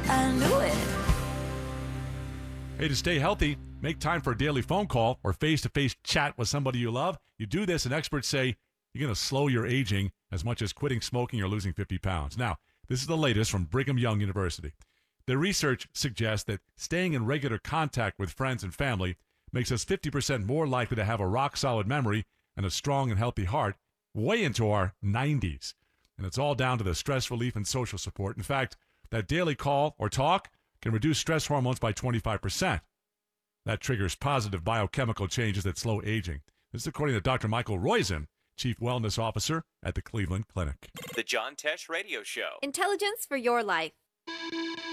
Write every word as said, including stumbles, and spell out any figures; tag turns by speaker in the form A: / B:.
A: I knew it.
B: Hey, to stay healthy, make time for a daily phone call or face-to-face chat with somebody you love. You do this, and experts say you're going to slow your aging as much as quitting smoking or losing fifty pounds. Now, this is the latest from Brigham Young University. The research suggests that staying in regular contact with friends and family makes us fifty percent more likely to have a rock-solid memory and a strong and healthy heart way into our nineties. And it's all down to the stress relief and social support. In fact, that daily call or talk can reduce stress hormones by twenty-five percent. That triggers positive biochemical changes that slow aging. This is according to Doctor Michael Roizen, Chief Wellness Officer at the Cleveland Clinic.
C: The John Tesh Radio Show.
D: Intelligence for your life.